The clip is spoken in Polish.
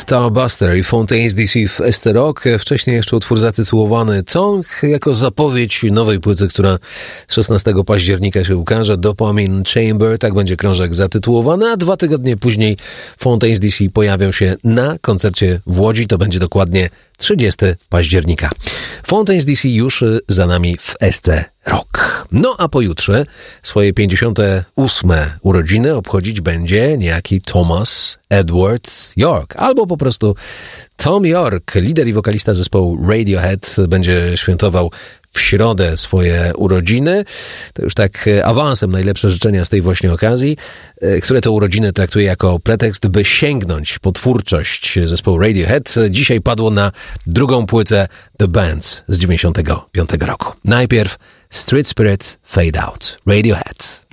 Starbuster i Fontaines DC w SC Rock. Wcześniej jeszcze utwór zatytułowany Tongue jako zapowiedź nowej płyty, która 16 października się ukaże. Dopamine Chamber, tak będzie krążek zatytułowany, a 2 tygodnie później Fontaines DC pojawią się na koncercie w Łodzi. To będzie dokładnie 30 października. Fontaines DC już za nami w SC Rock. No a pojutrze swoje 58. urodziny obchodzić będzie niejaki Thomas Edward York, albo po prostu Tom York, lider i wokalista zespołu Radiohead, będzie świętował w środę swoje urodziny. To już tak awansem najlepsze życzenia z tej właśnie okazji, które to urodziny traktuje jako pretekst, by sięgnąć po twórczość zespołu Radiohead. Dzisiaj padło na drugą płytę The Bands z 95 roku. Najpierw Street Spirit Fade Out, Radiohead.